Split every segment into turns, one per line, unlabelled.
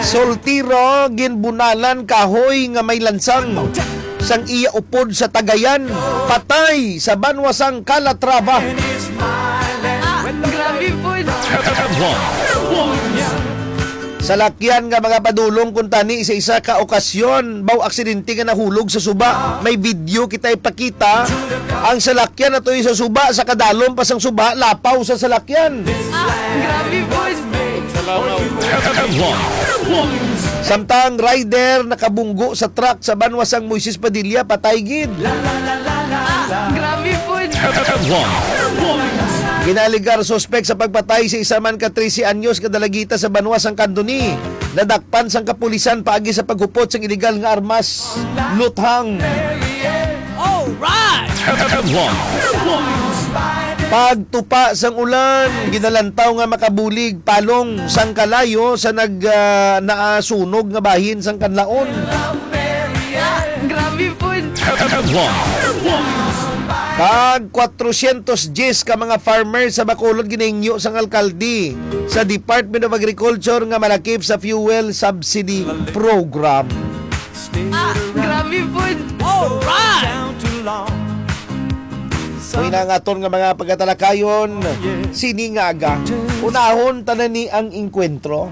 Soltiro ginbunalan kahoy nga may lansang sang iya upod sa Tagayan, patay sa banwasang Calatrava.
Grabe po.
Sa lakyan nga mga padulong kung tani isa ka okasyon baw aksidente nga nahulog sa suba. May video kita ipakita ang salakyan na to sa suba, sa kadalom pa sang suba lapaw sa salakyan.
Grabe po.
Samtang rider nakabunggo sa truck sa banwasang Moises Padilla, patay gid.
Grabe po.
Ginaligar suspect sa pagpatay sa isa man ka 13 anyos kadalagita sa banwasang Candoni. Nadakpan sang kapulisan paagi sa paghupot sang illegal nga armas, luthang.
Alright.
Pagtupa sang ulan, ginalantaw nga makabulig palong sang kalayo sa naasunog nga bahin sang Kanlaon.
Grabe po.
Kag 410 ka mga farmers sa Bacolod ginahingyo sang alkalde sa Department of Agriculture nga malakip sa fuel subsidy program.
Grabe po. Alright.
Pinangaton nga mga pagkatalakayon, siningaga. Unahon tanan ni ang inkwentro.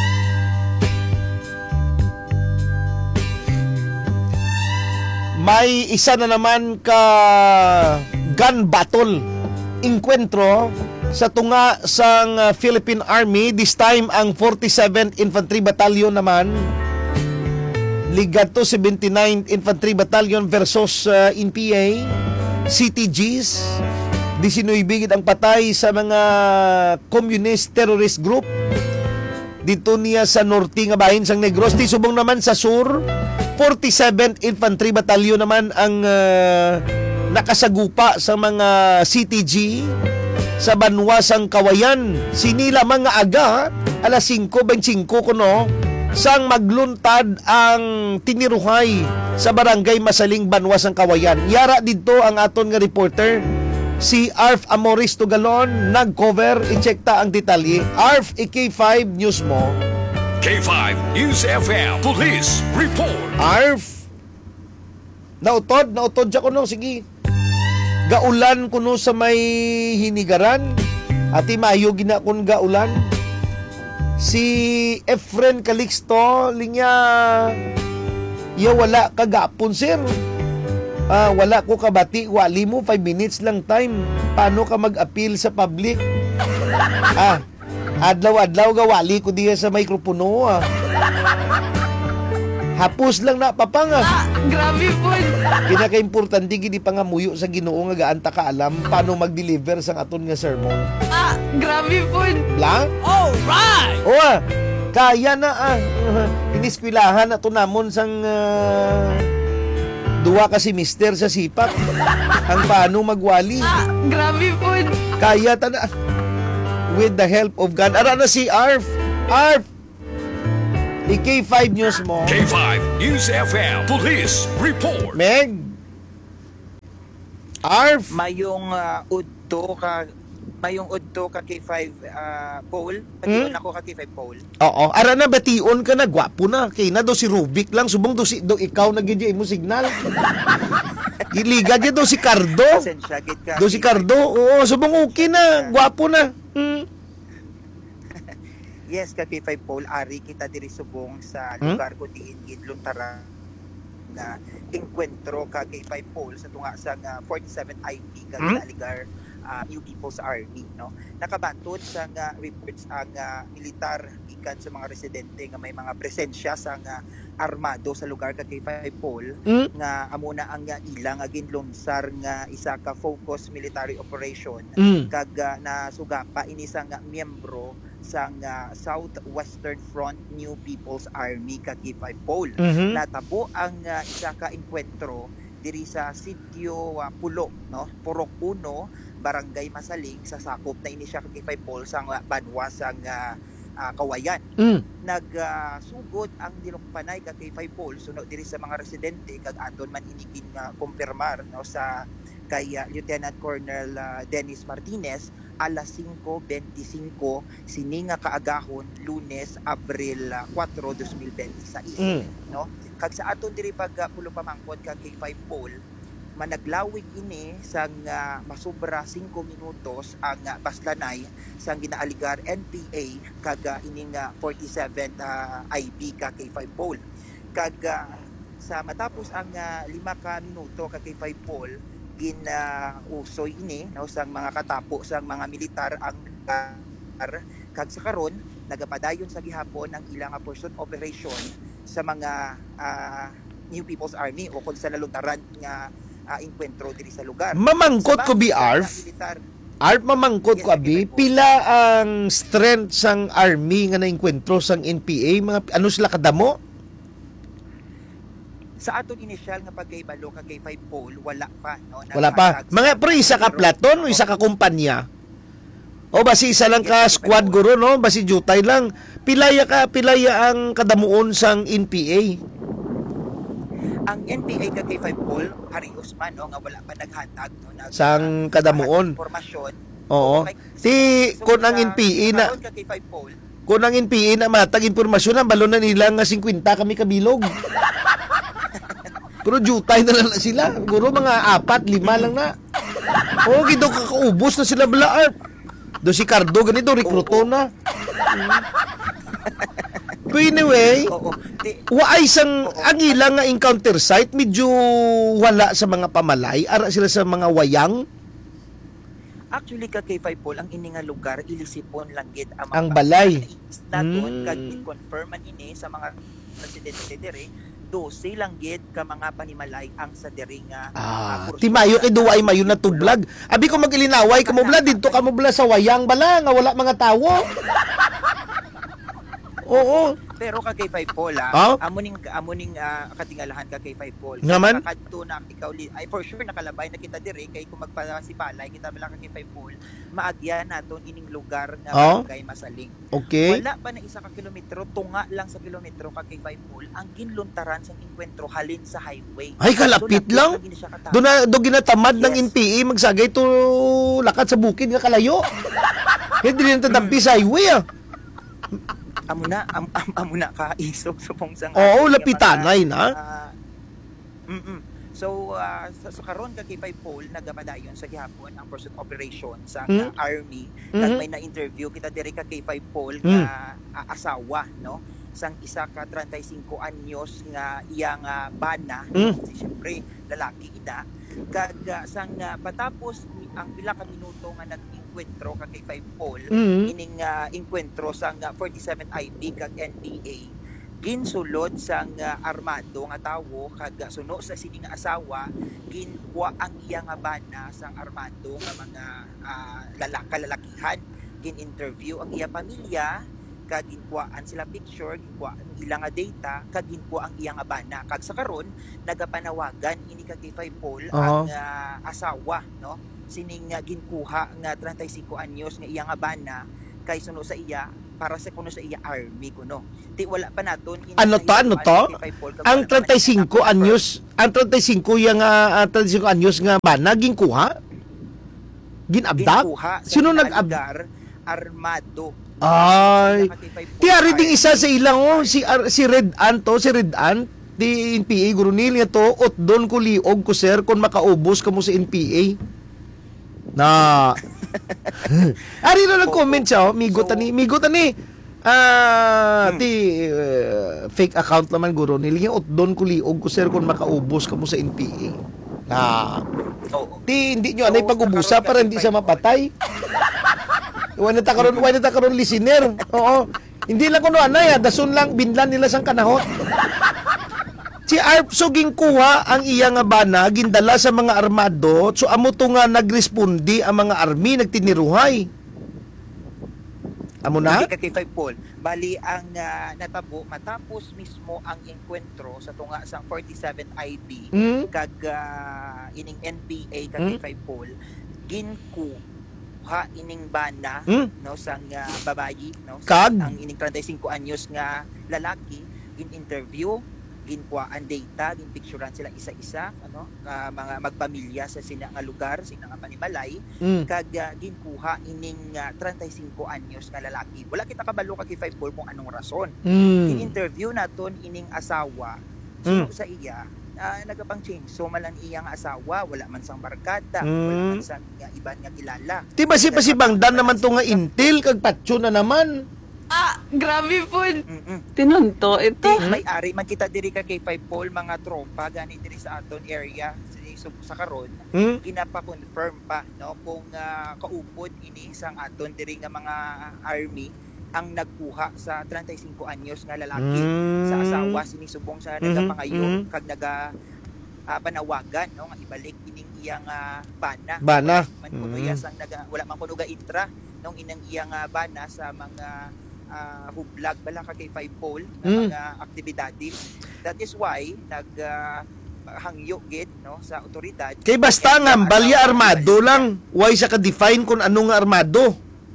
May isa na naman ka gun battle, inkwentro sa tunga sang Philippine Army. This time ang 47th Infantry Battalion naman ligadto 79th Infantry Battalion versus NPA CTGs. 19 gid ang patay sa mga communist terrorist group dito niya sa norte nga bahin sang Negros. Di subong naman sa sur, 47th Infantry Battalion naman ang nakasagupa sa mga CTG sa banwasang Kawayan. Sinila mga aga alas 5:25 kuno sang magluntad ang tiniruhay sa barangay Masaling, banwasang Kawayan. Yara dito ang aton nga reporter si Arf Amoris Tugalon, nag-cover. I-check ta ang detalye. Arf, K5 News mo.
K5 News FM Police Report.
Arf, nautod siya kuno. Sige, gaulan kuno sa may hinigaran. Ati maayo gina kun gaulan. Si Efren Calixto linya wala kagapon sir. Wala ko kabati, wali mo 5 minutes lang time. Paano ka mag-appeal sa public? Adlaw-adlaw gawali ko diya sa mikropono. Hapos lang na papanga.
Grabe po.
Kinaka-importante gidi pangamuyo sa Ginoo nga gaanta ka alam paano mag-deliver sang aton nga sermon.
Grabe po.
Lang?
Alright.
Kaya na iniskwilahan ato namon sang duwa kasi mister sa sipak. Ang paano magwali.
Grabe po.
Kaya ta na with the help of God. Ara na si Arf. Arf, K5 News mo.
K5 News FM Police Report.
Meg, Arf,
mayong udto ka K5 poll. Bation ako ka K5 poll.
oo, ara na bation ka na, gwapo na. Kay na do si Rubik lang, subong do ikaw na gid mo signal. Iliga gid do si Cardo.
Pasensya gid ka.
Do si Cardo, oo, subong okay na, gwapo na.
Yes, ka K5 poll, ari kita diri subong sa lugar ko diin gidlong tara na enkwentro ka K5 poll sa tunga sa 47 IP ka aligar New People's Army, no. Nakabaton sa reports ang militar ikan sa mga residente nga may mga presensya sa armado sa lugar ka K5 poll nga amo na ang ilang ginlumsar nga isa ka focus military operation kag nasugapa ini sa miyembro sa Southwestern Front New People's Army ka K5 poll. Natabo ang isa ka enkwentro diri sa sitio Pulo, no, Purok 1, Barangay Masaling, sa sakop na ini siya ka K5 poll sa banwasang Kawayan. Nagsugod ang dilokpanay ka K5 poll sunod diri sa mga residente kag aton man inigin nga kumpirmar, no, sa kay Lieutenant Colonel Dennis Martinez alas 5:25 sini nga kaagahon Lunes, Abril 4, 2026. No? Kag sa aton diri pag pulo pamangkot kag K5 poll, managlawig ini sang masubra 5 minutos ang baslanay sang ginaaligar NPA kag ining 47 IB ka K5 poll. Kag sa matapos ang 5 ka minuto ka K5 poll, usoy ini no sang mga katapo sang mga militar ang kag sa karon nagapadayon sa gihapon ang ilang pursuit operation sa mga New People's Army o kung sa laluntaran nga enkwentro diri sa lugar.
Mamangkot ko bi Arf. Arf mamangkot ko abi pila ang strength sang army nga naengkwentro sang NPA, mga ano sila kadamo?
Sa aton initial nga pagkaibalo ka K5 poll, wala pa no.
Wala pa. Mga pre isa ka platon o isa ka kumpanya. O basi isa lang ka squad guro no, basi jutay lang. Pilaya ang kadamuon sang NPA.
Ang NPA ka K5 poll, harios man no nga wala pa naghatag no
Sang kadamuon.
Impormasyon.
Oo. Ti kun ang NPA na
ka K5 poll,
kung ang NPA na matag impormasyon na balon na nila nga 50 kami kabilog. Pero jutay na lang sila. Guro mga 4, 5 lang na. Oo, gido kakaubos na sila bala Arp. Do si Cardo ganito rekruto na. But anyway, waay sang ang ilang nga encounter site medyo wala sa mga pamalay, ara sila sa mga wayang.
Actually ka K5 poll ang ini nga lugar ilisipon lang gid
Ang balay.
Naton kag confirm man ini sa mga presidente dire 12 lang gid ka mga panimalay ang sa diri nga
ti mayo kay duway mayo na tublag. Abi ko magilinaway kamo bla didto kamo bla sa wayang bala nga wala mga tawo. Oo.
Pero ka K5 poll amuning katingalahan ka K5 poll.
Naman?
Kadto na ikaw ay for sure nakalabay na kita dire kay kung magpasipalay kita bala ka K5 poll maagyan naton ining lugar nga barangay Masaling.
Okay.
Wala pa na 1 ka kilometro, tunga lang sa kilometro ka K5 poll ang ginluntaran sa enkwentro halin sa highway.
Ay kalapit lang. Do ginatamad ng NPA magsagay to lakad sa bukid nga kalayo. Hindi rin tadampi sa highway
amo na ka isog supong sang
oo lapitanay na.
So sa karon ka K5 poll nagapadayon sa gihapon ang pursuit operation sa army kag may na-interview kita diri ka K5 poll nga asawa no sang isa ka 35 anyos nga iyang bana siyempre lalaki ina kag sang patapos ang pila ka minuto nga nag-enkwentro ka K5 poll ining enkwentro sang 47 IB kag NPA ginsulod sang armado nga tawo kag suno sa sini nga asawa ginkuha ang iyang bana sang armado nga mga lalakihan gin-interview ang iya pamilya kag ginkuhaan sila picture ginkuha ang ilang data kag ginkuha ang iyang bana kag sa karon nagapanawagan ini kag K5 poll ang asawa no sining ginkuha nga 35 anyos nga iyang bana kay suno sa iya para sa kuno sa iya army kuno. Ti wala pa naton
ano to? Ang 35 anyos, ang 35 yang 35 anyos nga bana ginkuha? Ginabdak? Sino nag-abdak?
Armado.
Ay. Ti ari ding isa sa ilang si Red Ant si Red Ant di NPA guro nil nga to otdon ko liog ko sir kon makaubos kamo sa NPA. Na ari na nag-comment siya migo tani fake account naman guro nili nga otdon ko liog ko sir kon makaubos kamo sa NPA na hindi nyo anay pag-ubusa para hindi siya mapatay. Wala ta karon listener. Oo. Hindi lang kuno anay dason lang binlan nila sang kanahot. Si Arp so ginkuha ang iya nga bana gindala sa mga armado so amo to nga nagrespondi ang mga army nagtiniruhay. Amo na?
K5 poll. Bali ang natabo matapos mismo ang enkwentro sa tunga sang 47 IB kag ining NPA kag K5 poll ginkuha ining bana no sang babayi no
kag
ang ining 35 anyos nga lalaki gin-interview ginkuhaan data, ginpicturean sila isa-isa, mga magpamilya sa sina nga lugar, sina nga panimalay, kag ginkuha ining 35 anyos nga lalaki. Wala kita kabalo kag K5 kung anong rason. In-interview naton ining asawa, sino sa iya, nagapang change. So malan iyang asawa, wala man sang barkada, wala man sang iban nga kilala.
Ti basi bangdan naman to nga intil kag patso na naman.
Grabe po.
Tinunto ito.
May-ari man kita diri ka kay Paul mga tropa gani diri sa aton area sa karon. Ginapa-confirm pa no kung kaupod ini sang aton diri nga mga army ang nagkuha sa 35 anyos nga lalaki sa asawa sinisubong sa nagapangayo kag panawagan no nga ibalik ining iyang bana. Man kuno sang wala man kuno ga intra nung inang iyang bana sa mga hublag bala ka kay Paul na mga aktibidades. That is why hangyo gid no sa otoridad.
Kay basta nga balya armado lang, why sa ka-define kung ano nga armado.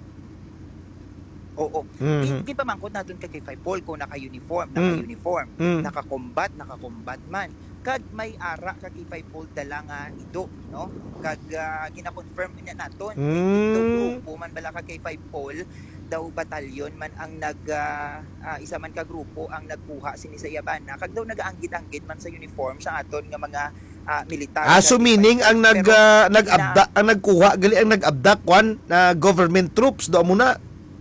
Oo. Di pa mangkot naton kay Paul kung naka-uniform, naka-combat man. Kag may ara kag kay Paul dala nga ido no kag gina-confirm niya naton ito grupo man bala kay Paul daw batalyon man ang isa man ka grupo ang nagkuha sini sa Yabana kag daw nagaanggit-anggit man sa uniform sa aton nga mga militar.
So meaning ang nag-abdak ang nagkuha gali ang nag-abdak kwan na government troops do muna.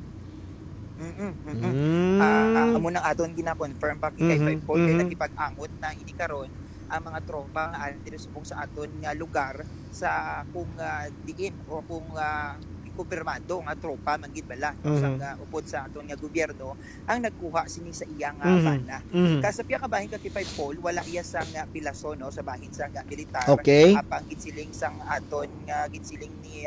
Amo nang aton gina-confirm pa kay Paul kay nagipag-angot na ini karon ang mga tropa nga diri subong sa aton nga lugar sa kung diin o kung kumpirmado nga tropa man gid bala sa upod sa aton nga gobyerno ang nagkuha sini sa iyang bana. Kasapya ka bahin ka kay Paul wala iya sang pilason no sa bahin sa militar.
Okay.
Apang gidsiling sang aton nga gidsiling ni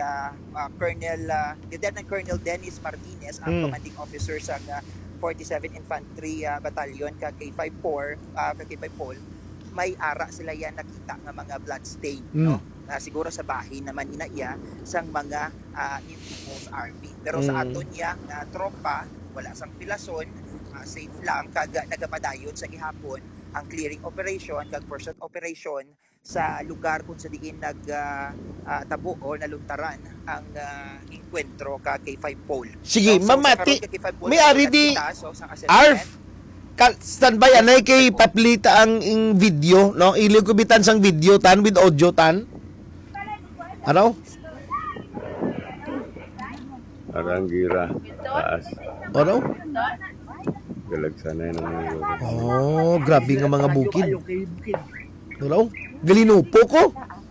Colonel Dennis Martinez ang commanding officer sa 47 Infantry Battalion kay Paul may ara sila yan nakita nga mga blood stain no siguro sa bahin naman inaiya sang mga Imperial Army pero sa aton niya nga tropa wala sang pilason safe lang kag nagapadayon sa gihapon ang clearing operation kag pursuit operation sa lugar kung sa diin tabo o naluntaran ang enkwentro kay Paul.
Sige,
So,
mamati.
sa karon kay Paul,
May ari di Arf. Standby anay kay paplita ang video no ilig ko bitan sang video tan with audio tan. Ano?
Aranggira. Taas.
Ano?
Galag sanay ng mga
Oh, grabe nga mga bukid. Hello? Galinupo ko?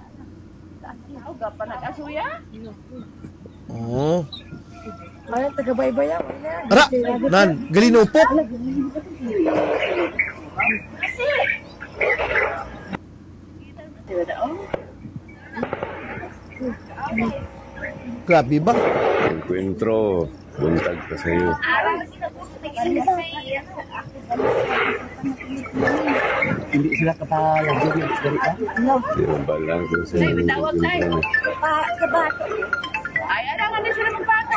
Oh.
Ay, taga-baybaya.
Ara, nan, galinupo. Grabe ba?
enkwentro. Buntag pa sa iyo.
Hindi sila kapalagyan yung dari ka? No.
Tirambal lang kung sa iyo.
Ay, ano nga na sila magpato?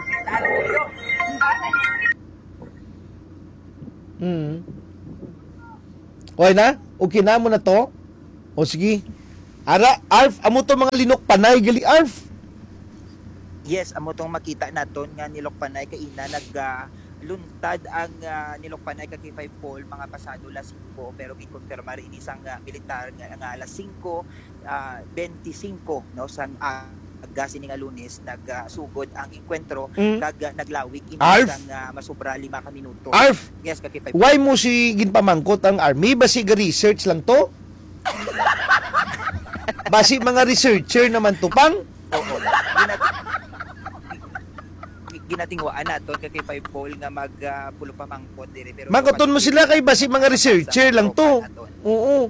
Okay na? Okay na mo na to? O sige. Ara, Arf, amo to mga linok panay gali Arf.
Yes, amo tong makita naton nga nilokpanay kay ina luntad ang nilokpanay kay Paul mga pasado las 5 pero gikonfirmar ini sang militar nga alas 5:25 no sang sini nga Lunes nagsugod ang enkwentro kag naglawig ini sang masubra 5 ka minuto.
Arf,
Yes, kay Paul.
why mo si ginpamangkot ang army? Basi research lang to? Basi mga researcher naman to pang?
Oo. Ginatingwaan naton kay Paul nga magpulo pa mangkot dire pero
Mangkoton mo sila kay basi mga researcher lang to. Oo.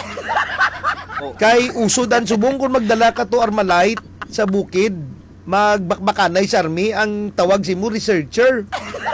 Kay usodan subong kung magdala ka to Armalite sa bukid, magbakbakanay sa army ang tawag si mo researcher.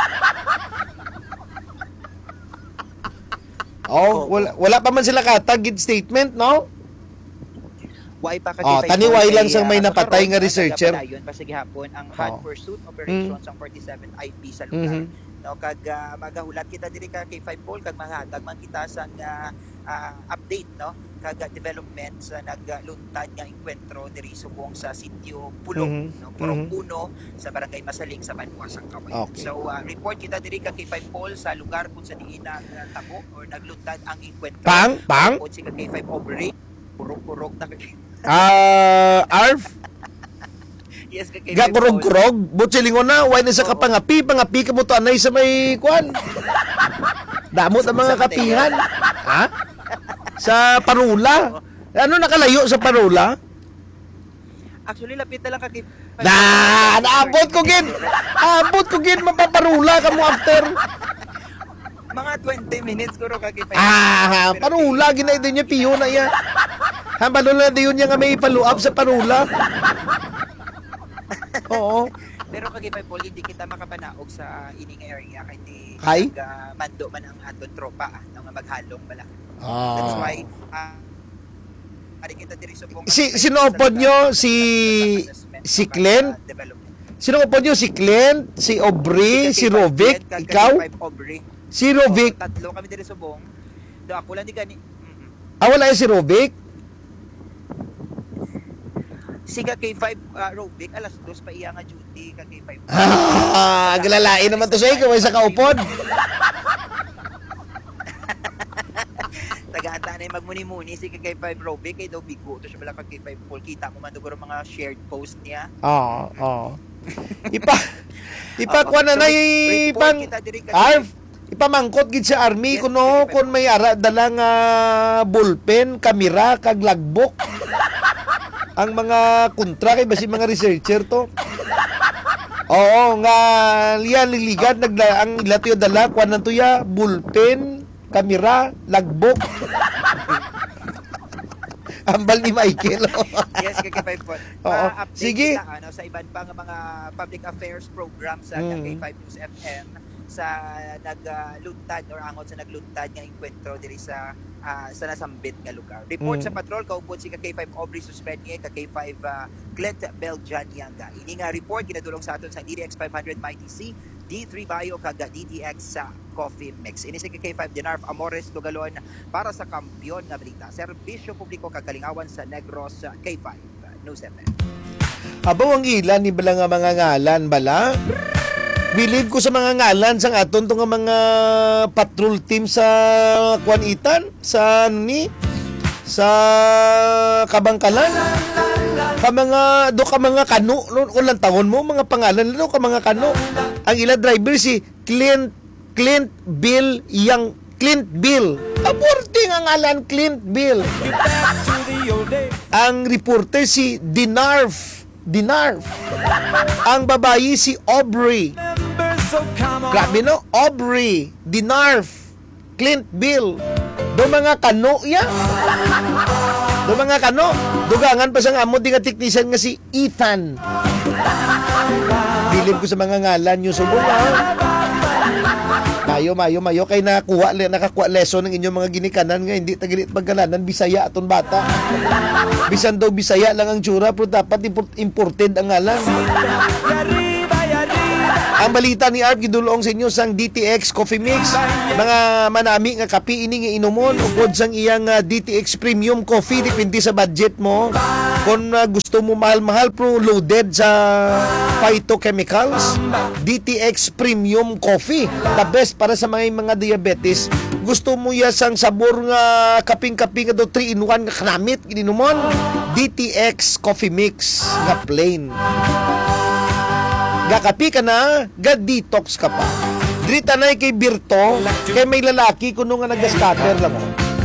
Wala pa man sila katagid statement, no?
Why pa
taniway lang sang may napatay nga researcher.
Dayon pa sa gihapon ang hot pursuit operation sang 47 IP sa lugar no kag magahulat kita diri ka kay 5 Paul kag maghatag man kita sang update no kag development sa nagluntad nga enkwentro diri subong sa sitio Pulong no Purong 1 sa barangay Masaling sa Banwasang Kawayan.
Okay.
So report kita diri ka kay 5 Paul sa lugar kung sa diin tabo or nagluntad ang enkwentro.
Pang?
Report si ka kay 5 Aubrey. Purok na kay
Arf?
yes ka kay 5 Paul.
Gakurog-kurog? Butsilingon na, why na sa kapangapi ka mo to anay sa may kwan. Damot ang mga kapihan. Ha? Sa parula. Ano nakalayo sa parula?
Actually lapit na lang ka kay
Naabot ko gin. Abot ko gin mapaparula ka mo after.
mga 20 minutes kuro ka kay 5
Parula ginay din niya piyo na yan. Ha, parula din yun nga may follow up sa parula. Oo.
Pero kagay pa Paul, hindi kita makapanaog sa ining area kay di
Kay?
mando man ang aton tropa nga maghalong bala. That's why ari kita diri subong
Sinopod nyo si Clint? Sinopod nyo si Clint, si Aubrey, si Rovic, ikaw?
Aubrey.
Si Rovic.
Tatlo kami diri subong. Do ako lang di gani.
Wala yung si Rovic?
Siga kay 5 Robic alas 2 pa iya nga duty ka kay 5.
Galalain naman to sa ikaw sa kaupod.
Taga-ata na magmuni-muni si kay 5 Robic kay daw bigo to siya bala kay 5 Paul kita mo man duguro mga shared post niya.
Oo. Ipakuha na na ipang Arf. Ipamangkot gid sa army kuno kun may ara dalang bullpen, kamera kag logbook. Ang mga kontra kay basi mga researcher to. Oo nga liyan liligad ang ilatiyo dala kuan nanto ya bullpen, kamera, logbook. Ambal ni Michael.
Yes, kay 5 Paul.
Oo.
Update
Sige.
kita, sa iban pa nga mga public affairs program sa K5 News FM sa nagluntad or angot sa nagluntad nga enkwentro diri sa nasambit nga lugar. Report sa patrol kaupod si K5 Aubrey Suspenie, K5 Clint Beljan Yanga. Ini nga report ginadulong sa aton sa DTX 500 MyTC, D3 Bio kag DTX sa Coffee Mix. Ini si K5 Dinarf Amores Tugalon para sa Kampiyon nga balita. Serbisyo publiko kag kalingawan sa Negros K5 News FM.
Abaw ang ilan ni bala nga mga ngalan bala? Bilib ko sa mga ngalan sang aton to nga mga patrol team sa Kuanitan sa Kabangkalan. Ka mga kano ulang taon mo mga pangalan lalo ka mga kano. Ang ila driver si Clint Bill Aborte nga ngalan Clint Bill. Ang reporter si Dinarf. Ang babayi si Aubrey. Grabe no? Aubrey, Dinarf, Clint Bill. Do mga kano ya. Do mga kano. Dugangan pa sa amo di nga technician nga si Ethan. Bilib ko sa mga ngalan nyo subong Mayo kay nakakuha lesson ng inyong mga ginikanan nga hindi tagilit pagkalanan Bisaya aton bata. Bisan daw Bisaya lang ang tsura pero dapat imported ang ngalan. Ang balita ni Arp gidulong sa inyo sang DTX Coffee Mix, mga manami nga kape ini nga inumon ugod sang iyang DTX Premium Coffee depende sa budget mo. Kung gusto mo mahal-mahal pero loaded sa phytochemicals, DTX Premium Coffee, the best para sa mga diabetes. Gusto mo ya sang sabor nga kaping-kaping nga do 3-in-1 nga kanamit gininumon, DTX Coffee Mix nga plain. Gakapi ka na, ga-detox ka pa. Drita na kay Birto, kay may lalaki kuno nga nagascatter lang mo.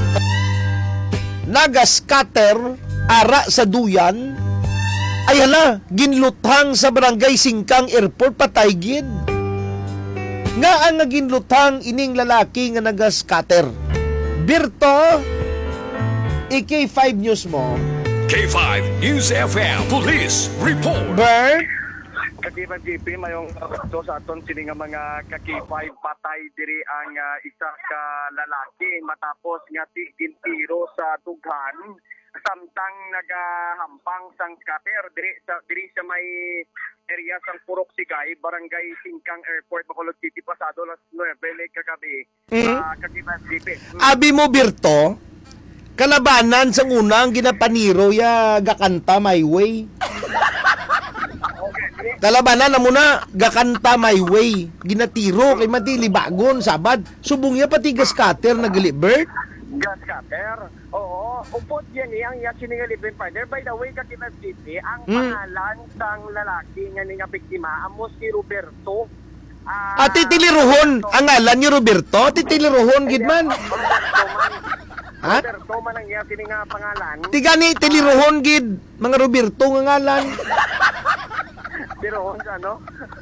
Nagascatter, ara sa duyan, ay hala, ginluthang sa barangay Singkang Airport, patay gid. Nga ang ginluthang ining lalaki nga nagascatter. Birto, IK5 News mo.
K5 News FM Police Report.
Bert,
Kakipag GP mayong to sa aton sini nga mga kakipay patay diri ang isa ka lalaki matapos nga tigin tiro sa dughan samtang nagahampang sang scatter diri sa may area sang Purok Sigay, Barangay Singkang Airport, Bacolod City, pasado las 9 late kagabi. Kagiban Jeepy.
Abi mo, Birto, kalabanan sa unang ginapaniro ya gakanta my way. Kalabanan na muna, gakanta my way. Ginatiro kay Madili Bagon, sabad. Subong ya pati gaskater na Bert.
Gas cutter. Oo, upot yan ang sininga living partner. By the way, kagiban Jeepy, ang pangalan sang lalaki nga nga biktima amo si Roberto.
Titiliruhon, ang ngalan ni Roberto, titiliruhon gid man. Ha?
Roberto man ang sininga pangalan.
Tigani tiliruhon gid mga Roberto nga ngalan.
Pero ano?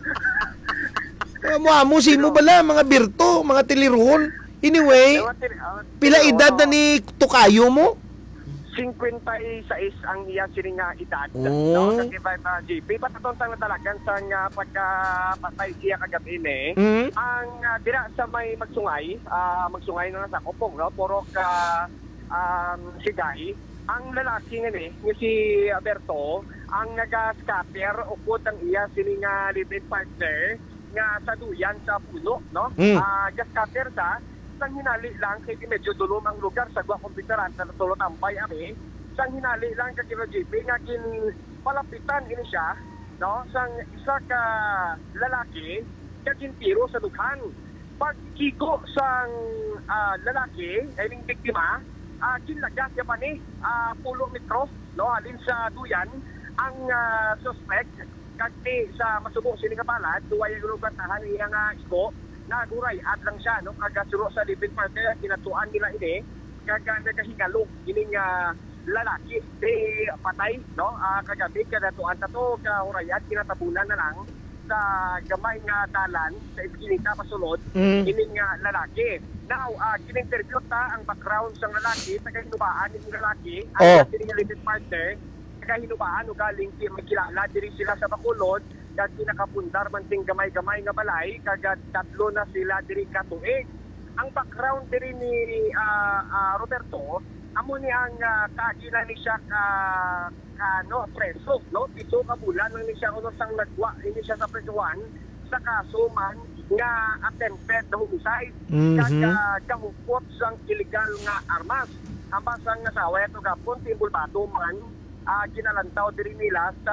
Amo si mo bala mga Birto, mga tiliruhon. Anyway, pila edad na ni Tukayo mo?
56 ang iya sininga edad.
Oh.
No, sa GP patatong tang natalagan sa nga pagkapatay siya kagabi ni. Ang dira sa may magsungay na sa Kopong, no? Puro ka Sigay. Ang lalaki nga ni si Alberto ang naga-scatter upod ang iya sininga live-in partner nga sa duyan sa puno, no? Gas-scatter sa sang hinali lang kay medyo dulom ang lugar sa gwa kompiteran sa tulot ambay ami sang hinali lang kay GP nga kin palapitan ini siya, no, sang isa ka lalaki nga tiro sa dughan pagkigo sang lalaki ay ning biktima kinlagas ya pa ni 10 metro, no, alin sa duyan ang suspect kagti sa masubok sini nga palad duway ang lugar tahan iya nga isko naguray at lang siya, no, kagasuro sa living partner kinatuan nila ini nagahingalo ining lalaki di patay, no, kagabi kinatuan tato kahurayat kinatabunan na lang sa gamay nga dalan sa iskinita pasulod ining lalaki. Now, kininterview ta ang background sa lalaki, tagahinubaan ng lalaki ang sining living partner, tagahinubaan o galing magkilala diri sila sa Bacolod kag pinakapundar man ting gamay-gamay nga balay kagad tatlo na sila diri katuig. Ang background diri ni Roberto amo ni ang kagina ni siya preso, no, 7 ka bulan nang ni siya uno sang nagwa ini siya sa presuan sa kaso man nga attempted na homicide kag kahupot sang illegal nga armas. Ang basang nasawa ito gapon timbul bato man ginalantaw diri nila sa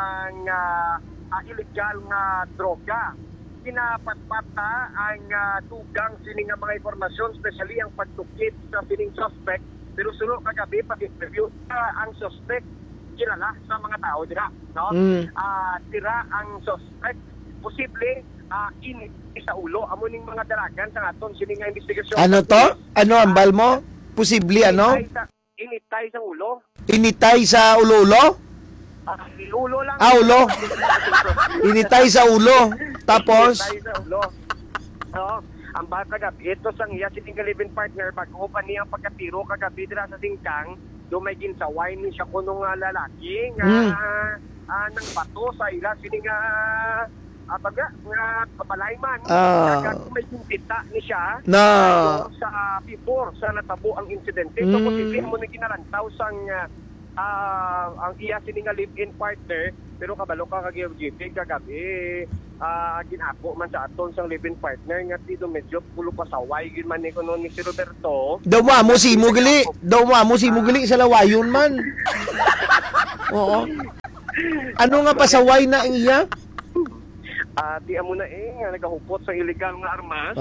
illegal nga droga. Pinapatpata ang tugang sining nga mga informasyon, especially ang pagtukit sa sining suspect. Pero sulo kagabi pag-interview ang suspect kilala sa mga tao dira, no? Tira ang suspect posible init sa ulo amo ning mga dalagan sa aton sining nga investigasyon.
Ano to? Ano ang bal mo? Posible ano?
Initay sa ulo.
Initay sa ulo?
Ulo lang.
Ulo. Initay sa ulo. Tapos?
Initay sa ulo. No, ang bata kagabi, ito sang iya sining living partner bago pa niya pagkatiro kagabi dira sa Singkang, dumay ginsaway ni siya kuno nga lalaki nga nang bato sa ila sining nga kabalay man. May kumpita ni siya sa before sa natabo ang insidente. So posible mo na ginalantaw sang ang iya sining live-in partner pero kabalo ka kag GP kagabi ginako man sa aton sang live-in partner nga tido medyo pulo pasaway gid man ni kuno ni si Roberto.
Daw mo si Mugali sa lawayon man. Oo. Ano nga pasaway na ang iya?
Di amo na nga nagahupot sa illegal nga armas.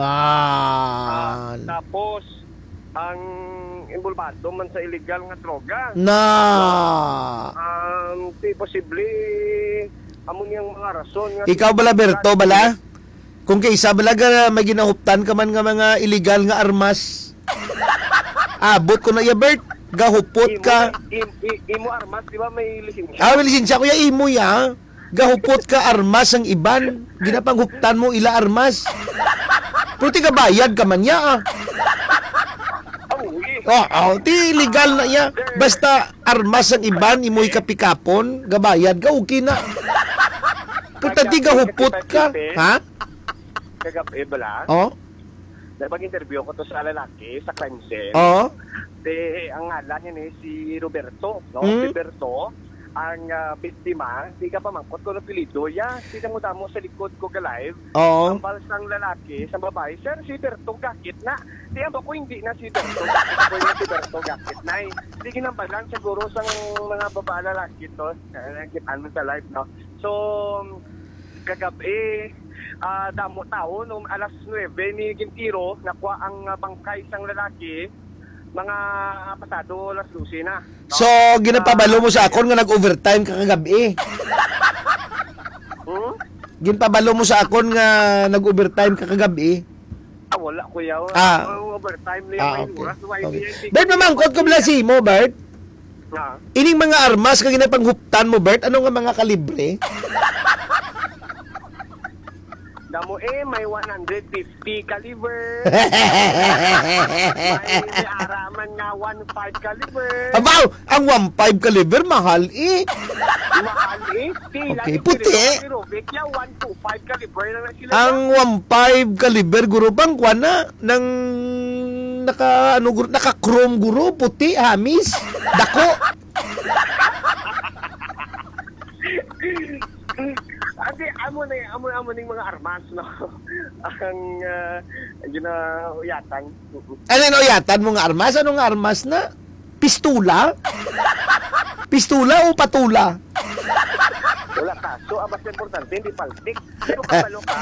Tapos ang involvado man sa illegal nga droga. Di posible amo niyang mga rason nga.
Ikaw bala Berto bala? Kung kaysa bala may ginahuptan ka man nga mga illegal nga armas. Abot ko na ya Bert, gahupot ka.
Imo armas di ba may lisensya?
May lisensya ko ya imo ya. Gahupot ka armas ang iban. Ginapanghuptan mo ila armas. Pero tiga bayad ka man ya di illegal na ya. Basta armas ang iban, imoy kapikapon, gabayad ka, okay na. Pero tiga hupot ka. Ha?
Kagabi bala? Nag-interview ko to sa lalaki sa crime scene.
Oo.
Ang ngalan niya ni si Roberto, no?
Mm.
Si Roberto, ang biktima, di ka pamangkot ko ng apelido. Si mo sa likod ko ka live.
Oo.
Ang balsang lalaki sa babae, sir, si Berto gakit na. Di ba ko hindi na si Berto gakit. Ako yung si Berto gakit na eh. Sige nang balang siguro sa mga babae lalaki to. Nakitaan mo sa live, no? So, kagabi, damo tao, noong alas 9 ni Gintiro, nakuha ang bangkay sang lalaki, mga pasado alas 12 na. No?
So, ginapabalo mo sa akon nga nag-overtime ka kagabi. Ginpabalo mo sa akon nga nag-overtime ka kagabi.
Wala kuya. Overtime na yung oras.
Bert, mamangkot ko bala si mo, Bert. Ining mga armas ka ginapanghuptan mo, Bert, ano nga mga kalibre?
Damo may 150 caliber. may araman nga 1.5 caliber.
Abaw, ang 1.5 caliber mahal eh.
Mahal eh.
Okay, puti.
Pero Bekya 1.25 caliber na lang sila.
Ang 1.5 caliber guro bang kuha na ng naka-chrome guro, puti, hamis, dako.
Ate, amo ning mga armas, no? Ang ginayatan.
Ano yatan mo nga armas? Ano nga armas na? Pistula? Pistula o patula?
Wala ka. So, ang mas importante, hindi paltik. Pero kapalo ka,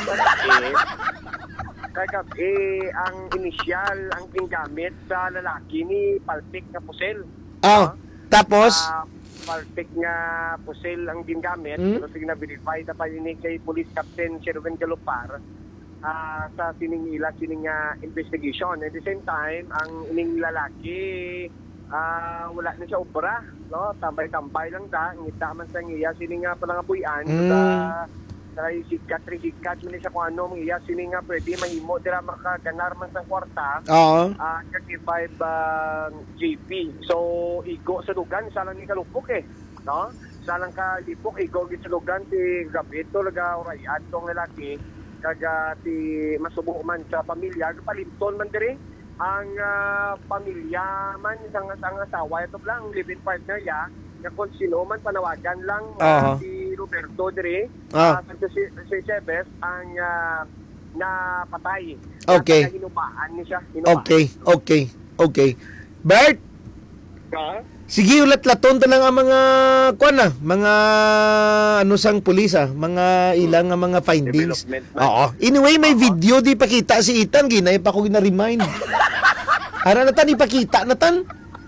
kagabi, ang inisyal, ang gingamit sa lalaki ni paltik na pusel.
Oh, tapos?
Paltik nga pusel ang gingamit. Pero sige na verify na pa yun kay Police Captain Sherwin Galopar sa sining investigation. At the same time, ang ining lalaki wala na siya obra, no? Tambay-tambay lang ta, ngita man sa iya sining nga palangabuyan sa sikat man siya kung ano iya sining nga pwede mahimo dira makaganar man sa kwarta.
Oo.
Kag 5 GP. So igo sa lugan salang ni kalupok no? Salang ka lipok igo gid sa lugan ti gabito laga orayat tong lalaki kag ti masubo man sa pamilya palimton man diri ang pamilya man sang asawa ito lang live-in partner ya nga kung sino man panawagan lang si Roberto diri si Chavez ang napatay.
Okay.
Hinubaan niya siya.
Okay. Bert, sige ulat-laton ta lang ang mga mga ano sang pulis mga ilang nga mga findings. Oo. Anyway, may video di pakita si Ethan ginay pa ko gina-remind. Ara na tan ipakita na tan.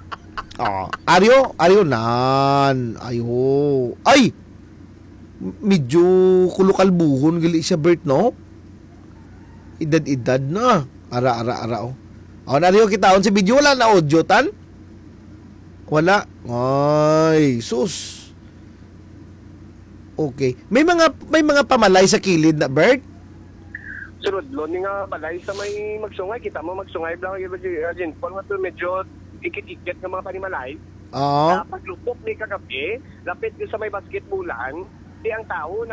Aryo nan. Ayo. Ay. Medyo kulukalbuhon gali siya Bert no. Edad na. Ara oh. Naryo kitaon si video wala na audio tan. Wala. Ay, sus. Okay. May mga pamalay sa kilid na Bert?
Sunod lo ni nga balay sa may magsungay kita mo magsungay lang agent Paul nga medyo ikit-ikit ng mga panimalay. Paglupok ni kagabi, lapit din sa may basketballan, ang tao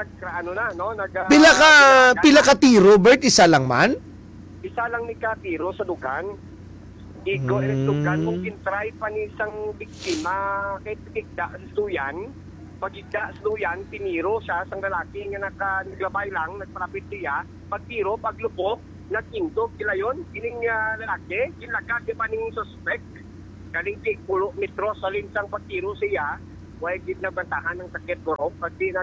Pila ka tiro Bert, isa lang man?
Isa lang ni katiro sa dugan. Igo dugan kung kintry pa ni isang biktima kay tigda sa suyan. Pagigda sa suyan, tiniro siya sang lalaki nga naglabay lang, nagparapit siya. Pagtiro, paglupok, nagkintog kila yon. Kining lalaki, kinlagad pa ning suspect. Galing 10 metro sa linsang pagtiro siya. Huwag gid na bantahan ng sakit ko. Pagdi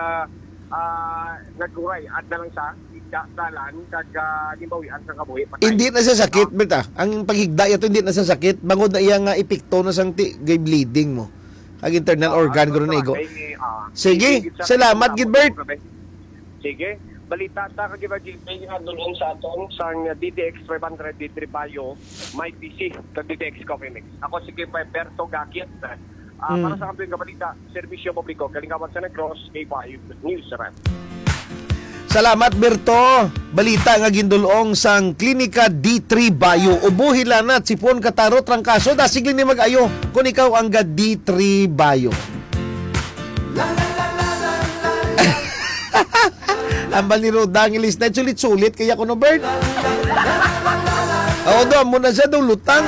naguray at na lang sa dalan kag limbawian sa kabuhi patay.
Hindi na sa sakit beta. Ang paghigda ito hindi na sa sakit. Bangod na iya nga epekto na sang gay bleeding mo. Kag internal organ guro na igo. Sige, salamat Gilbert.
Sige. Balita ta kag GP nga dulong sa atong sang DTX 500 D3 Bayo, may PC kag DTX Coffee Mix. Ako si Berto Gakit. Para sa kampiyon nga balita, serbisyo publiko, Kalingawan sa Negros, K5 News Rep.
Salamat Berto. Balita nga gindulong sang Klinika D3 Bayo. Ubuhila na sipon kataro trangkaso dasig ni mag-ayo kung ikaw ang D3 Bayo. Ambal ni Roda ang ilis na sulit-sulit kaya ko no bird. Oo do, amo na siya daw lutang.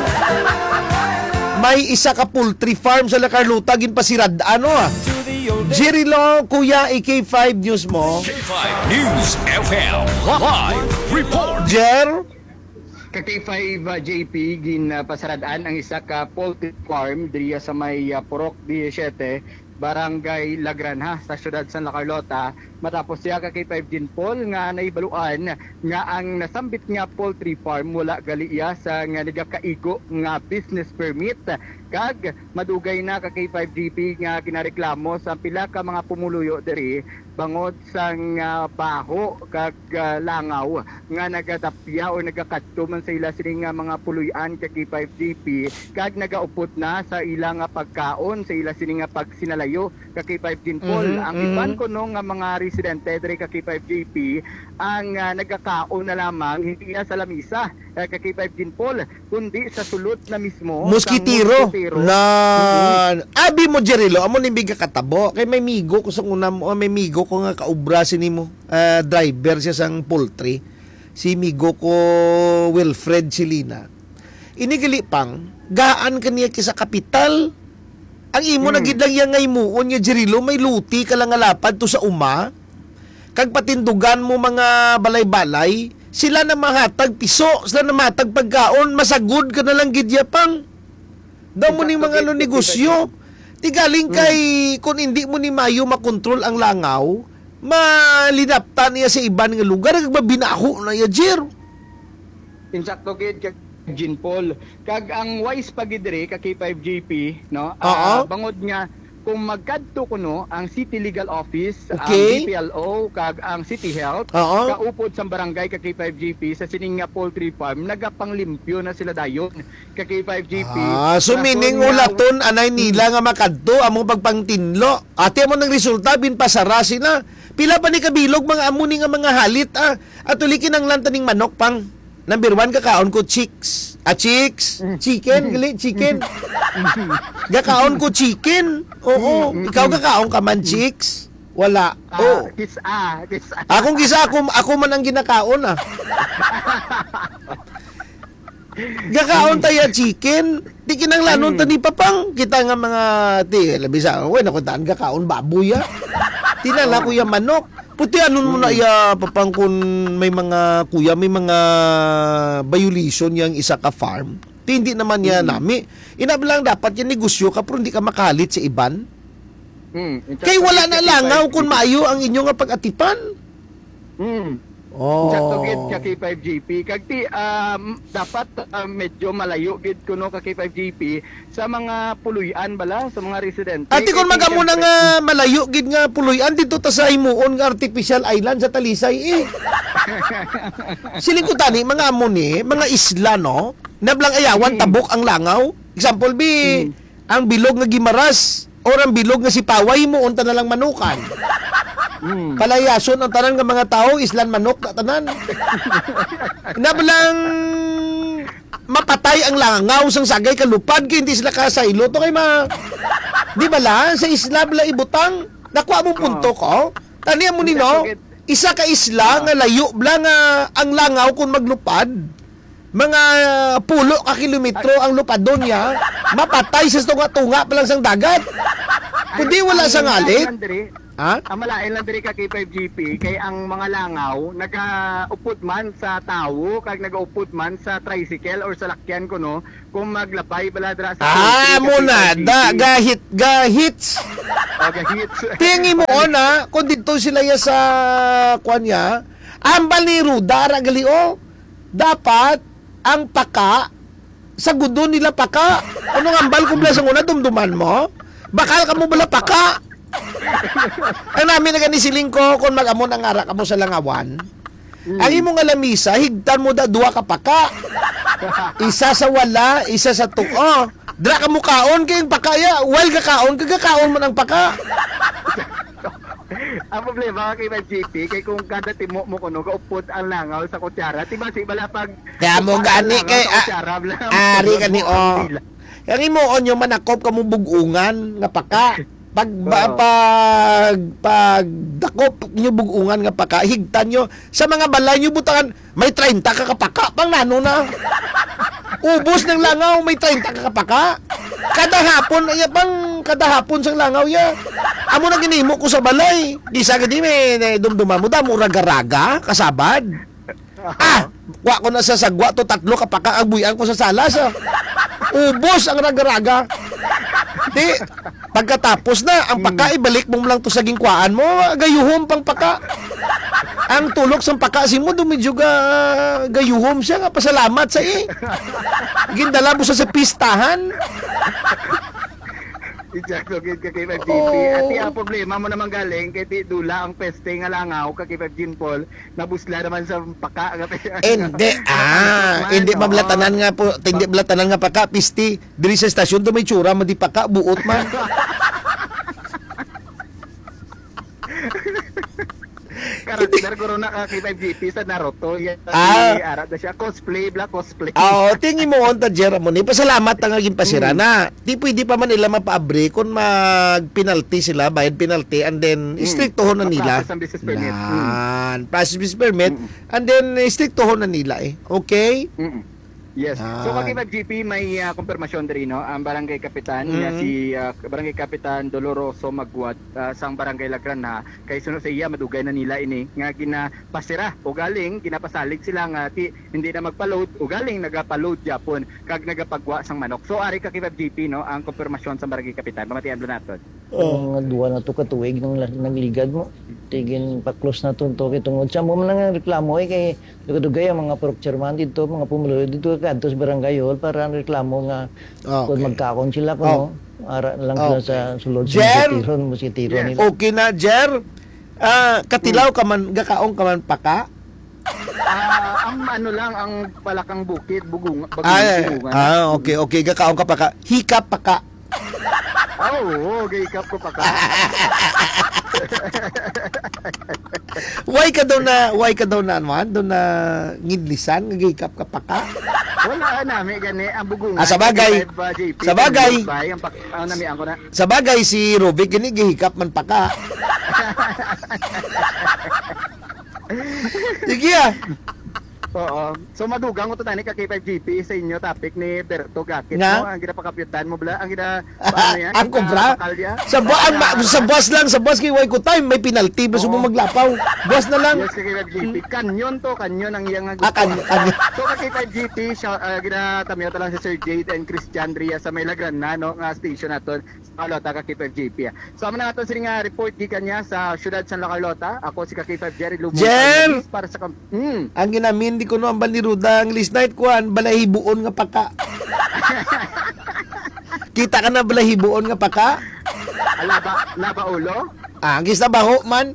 May isa ka poultry farm sa Lacarluta ginpasirad ano Jerry Long, Kuya, AK5 News mo.
K5 News FM live report.
Jer,
K5 JP gin pasaradaan ang isa ka poultry farm diriya sa may Purok 17, Barangay Lagranha sa siyudad San Carlota, matapos siya ka K5 Jinpol nga naibaluan nga ang nasambit nga poultry farm wala gali iya sa nga nagakaigo nga business permit, kag madugay na ka K5 GP nga ginareklamo sa pila ka mga pumuluyo diri bangod sa nga baho kag langaw nga nagatapya o nagakadto man sa ila sini nga mga puluyan ka K5 GP, kag nagaupot na sa ila nga pagkaon sa ila sini nga pagsinalayo ka K5 Jinpol. Ang iban ko no nga mga residente diri ka K5 GP ang nagakaon na lamang hindi na sa lamisa ka K5 Jinpol kundi sa sulod na mismo
Moskitiro na abi mo Jerilo amo ni biga katabo kay may migo ko sa una mo may migo ko nga kaubra sini mo driver siya sang poultry si migo ko Wilfred Silina inigali pang gaan kaniya kisa kapital ang imo nagidlang yang ngay muon nga Jerilo may luti ka lang alapad to sa uma kag patindugan mo mga balay-balay sila na mahatag piso sila na mahatag pagkaon masagud ka na lang gidya pang daw mo ni mga negosyo. Tigaling kay kung hindi mo ni Mayo makontrol ang langaw, malinapta niya sa iban nga lugar, nagbabinaho na ya, Jer.
Insakto gid kag Jinpol. Kag ang wise pagidre ka K5GP, no? Bangod nga kung magkadto kuno ang City Legal Office,
okay,
ang DPLO kag ang City Health, kaupod sa barangay ka K5GP sa sining nga poultry farm, nagapanglimpyo na sila dayon ka K5GP.
So meaning ulaton anay nila nga makadto among pagpangtinlo. Ate mo nang resulta bin pasara sila. Pila pa ni kabilog mga amo ni nga mga halit at ulikin ang lantaning manok pang. Number 1 kakaon ko chicks. Chicks, chicken, gali chicken. Gakaon ko chicken. Oo, ikaw kakaon ka man chicks. Wala.
Kisa.
Akong kisa ako man ang ginakaon Gakaon tayo chicken. Di kinanglanon tani papang. Kita nga mga labisa. Uy, nakuntaan gakaon baboy Tinala ko yung manok. Puti anon mo na iya papang kung may mga kuya, may mga violation yang isa ka farm. Hindi naman yan nami. Inabilang dapat yan negosyo ka pero hindi ka makalit sa iban. Kay wala na langaw kung maayo ang inyo nga pag-atipan.
Sakto gid ka K5GP kag dapat medyo malayo gid kuno ka K5GP sa mga puluyan bala sa mga residente.
Ati kung magamo na nga malayo gid nga puluyan dito ta sa himuon nga artificial island sa Talisay Siling ko tani mga amo ni mga isla no nablang ayawan tabok ang langaw. Example ang bilog nga Gimaras or ang bilog nga Sipaway mo unta na lang manukan. Palayason ang tanan ng mga tao islan manok na tanan. Nabalang mapatay ang langaw sang sagay kalupad kay hindi sila kasaylo to kay di bala sa isla bala ibutang nakuha mong punto ko taniya mo nino isa ka isla nga layo bala nga ang langaw kung maglupad mga pulo ka kilometro ang lupadon niya mapatay sa tunga-tunga pa lang sang dagat kundi wala sang alit.
Ang malain lang diri ka K5GP kay ang mga langaw nagaupod man sa tawo kag nagaupod man sa tricycle or sa lakyan kuno kung maglapay bala dira sa
muna gahits
gahits
tingi mo kung dito sila ya sa kuanya ambal ni Ruda ragali dapat ang paka sa gudon nila paka anong ambal kung bala sa una dumduman mo bakal ka mo bala paka. Ang namin na ganisiling ko kung mag-amon ang arak mo sa langawan ang imong nga lamisa higtan mo da duwa ka paka isa sa wala isa sa tuo dra ka mo kaon kayong pakaya while kakaon kagakaon mo ng paka.
Ang problema kay GP kay kung kada timo mo kuno gaupod ang langaw sa kutsara tiba si bala pag
kaya mo gani kay ari kani ang imo onyo manakop ka mo bugungan nga paka pag dakop nyo bugungan nga paka, higtan nyo sa mga balay nyo butangan, may 30 kakapaka pang nano na. Ubos ng langaw, may 30 kakapaka. Kada hapon sang langaw ya. Amo na ginimo ko sa balay. Di sa gadi may dumduma mo damo raga-raga kasabad. Wa ko na sa sagwa to 3 kapaka ang buyan ko sa salas. Ubos ang raga-raga. Di, pagkatapos na, ang paka, ibalik mo lang to sa gingkwaan mo, gayuhom pang paka. Ang tulok sa paka, si mo, dumidyo gayuhom siya, nga pasalamat sa gindala mo sa pistahan.
Exacto, kay 5GP. At ang problema mo naman galing, kay Dula, ang peste nga langaw, kay 5 Gin Paul, nabusla naman sa paka.
Hindi, hindi mablatanan nga po, hindi blatanan nga paka, pisti, diri sa estasyon, do may tsura, madi paka, buot man.
Karakter ko rin na kay 5GP sa Naruto. Arat na siya, black cosplay.
Tingin mo on ta Jer mo ni pasalamat ang naging pasira na. Di pwede pa man nila mapaabre kung mag-penalty sila, bayad penalty and then strictohon na nila.
Process permit.
Process business permit and then strictohon na nila Okay?
Yes. So kay 5GP may kumpirmasyon diri no ang barangay kapitan si barangay kapitan Doloroso Magwat sang barangay Lagran na kay sunod sa iya madugay na nila ini nga ginapasira o galing ginapasalig sila nga hindi na magpa-load o galing nagapa-load Japon kag nagapagwa sang manok. So ari ka kay 5GP no ang kumpirmasyon sa barangay kapitan. Pamatian do naton.
Duwa na to katuig nang ligad mo. Tigin pa-close na to tungod sa mo man reklamo kay dugay ang mga parok chairman dito, mga pumulo dito kadto sa barangay hall para reklamo nga kung magkakon sila kuno ara lang sila sa sulod sa tiro nila.
Okay na Jer. Katilaw ka man gakaong ka man paka.
Ang ano lang ang palakang bukid bugungan.
Okay gakaong ka paka. Hikap paka.
Gikap ko paka.
Why ka daw na man doon na ngidlisan gigikap ka paka?
Wala nami gani ang bugungan.
Sa bagay
nami ang ko na.
Sa bagay si Rubik gani gihikap man paka. Sige
Oo. So madugang ko to tani ka kay 5GP sa inyo topic ni Berto Gakit
nga?
Ang ginapakapyutan mo bla ang paano yan?
Ang kubra? Sa bus kay way ko time may penalty basta mo maglapaw. Bus na lang.
Yes kay 5GP. Kanyon ang iyang
kanyon.
So kay 5GP ginatamyo ta lang si Sir Jade and Christian Ria sa may Lagran na no nga station naton sa Carlota ka kay 5GP. So amo na naton sini nga report gikan niya sa siyudad San Carlota. Ako si kay 5 Jerry Lumon para sa
ang ginamin di ko no ang baniruda ang list night kuan balahibuon nga paka. Kita ka na balahibuon nga paka?
Laba ulo?
Ang gis na baho man.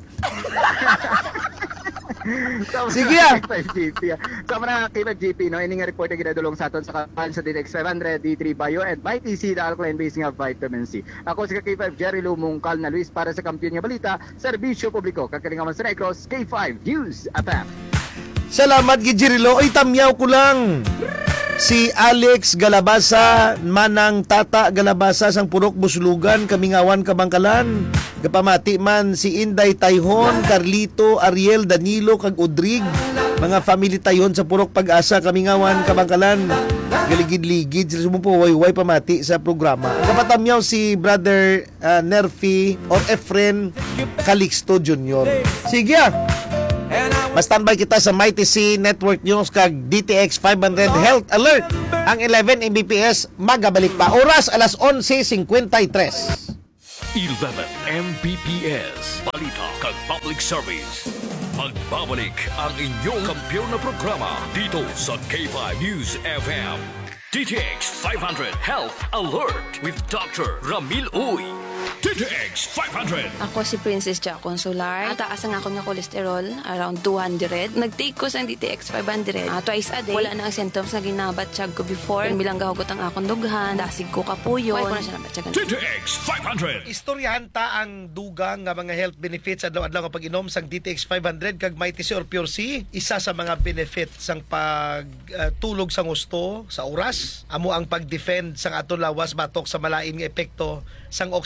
Sige
5GP. Sama na kay 5GP no ini nga report nga ginadulong sa aton sa kapan sa DTX 500 D3 Bio and MyTC the alkaline base nga vitamin C. Ako si K5 Jerry Lumungkal na Luis para sa kampiyon nga balita, serbisyo publiko kakalingaman sa Negros K5 News FM.
Salamat Gijirilo. Oy, tamyaw ko lang. Si Alex Galabasa, manang tata Galabasa sang Purok Buslugan, Kamingawan, Kabangkalan. Kapamati man si Inday Tayhon, Carlito, Ariel, Danilo, kag Udrig. Mga family Tayhon sa Purok Pag-asa, Kamingawan, Kabangkalan. Galigid-ligid sila sumupuway-way pamati sa programa. Kapatamyaw si Brother Nerfi or Efren Calixto Jr. Sige Ma-standby kita sa MyTC Network News kag DTX 500 Health Alert. Ang 11 Mbps magabalik pa. Oras alas 11:53.
11 Mbps Balita kag Public Service. Magbabalik ang inyong kampiyon na programa dito sa K5 News FM. DTX 500 Health Alert with Dr. Ramil Uy. DTX 500.
Ako si Princess Jack Consular. Taas ang ako ng cholesterol, around 200. Nag-take ko sa DTX 500. Twice a day. Wala na ang symptoms na ginabatsyag ko before. Bilang gahugot ang akong dughan. Dasig ko kapuyon. Wala ko na siya nabatyagan.
DTX 500.
Istoryahan ta ang dugang nga mga health benefits adlaw-adlaw kapag inom sang DTX 500 kag MyTC or Pure C. Isa sa mga benefits sang pagtulog sang gusto sa oras. Amo ang pag-defend sang aton lawas batok sa malain nga epekto sang oxidative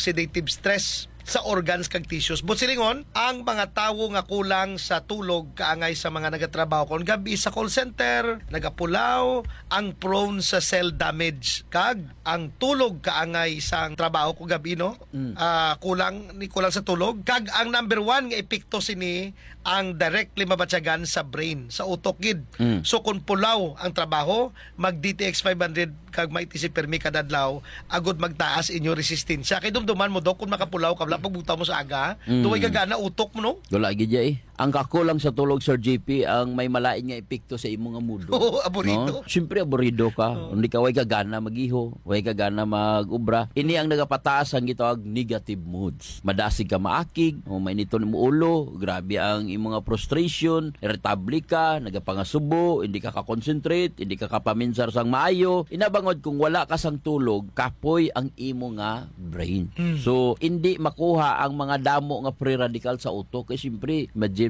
oxidative stress sa organs kag tissues. Busilingon, ang mga tawo nga kulang sa tulog kaangay sa mga nagatrabaho kon gabi sa call center, nagapulaw, ang prone sa cell damage kag ang tulog kaangay sa trabaho ko gabi no. Kulang sa tulog kag ang number 1 nga epekto sini ang directly mabatyagan sa brain, sa utok gid. So kung pulaw ang trabaho, mag DTX 500 kag maitisi permi kadadlaw, agud magtaas inyo resistensya. Kay dumduman mo dok kung makapulaw ka pagbuta mo sa aga, tuway gagana utok mo no?
Wala gid eh. Ang kakulang sa tulog, Sir JP, ang may malain nga epekto sa imong nga mudo.
Oo, aburido.
No? Siyempre, aburido ka. Hindi ka way kagana mag-iho, way kagana mag-ubra. Ini ang nagapataas ang gitawag negative moods. Madasig ka maakig, may nito mo ulo, grabe ang imong nga frustration, irritable ka, nagapangasubo, hindi ka ka-concentrate, hindi ka kapaminsar sang maayo. Inabangod kung wala ka sang tulog, kapoy ang imo nga brain. So, hindi makuha ang mga damo nga free radical sa utok. Kasi siyempre, imagine